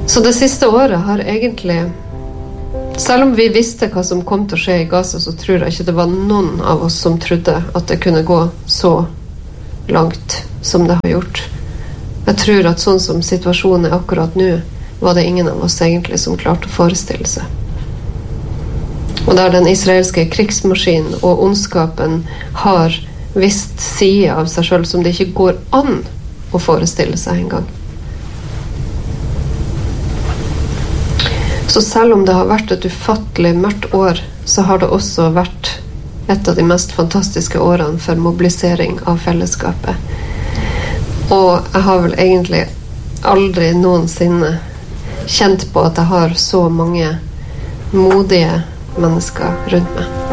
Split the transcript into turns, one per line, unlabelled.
Så det siste året har egentlig, selv om vi visste hva som kom til å skje i Gaza, så tror jeg ikke det var noen av oss som trodde at det kunne gå så langt som det har gjort. Jeg tror at sånn som situasjonen er akkurat nå, var det ingen av oss egentlig som klarte å forestille seg. Og der den israelske krigsmaskinen og ondskapen har visst side av seg selv som det ikke går an å forestille seg en gang. Så selv om det har vært et ufattelig mørkt år, så har det også vært et av de mest fantastiske årene for mobilisering av fellesskapet. Og jeg har vel egentlig aldri noensinne kjent på at jeg har så mange modige mennesker rundt meg.